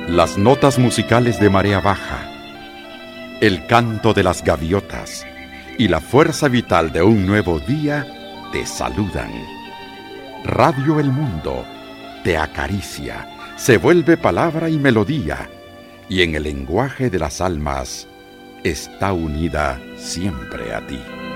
Las notas musicales de marea baja, el canto de las gaviotas y la fuerza vital de un nuevo día te saludan. Radio El Mundo te acaricia, se vuelve palabra y melodía, y en el lenguaje de las almas está unida siempre a ti.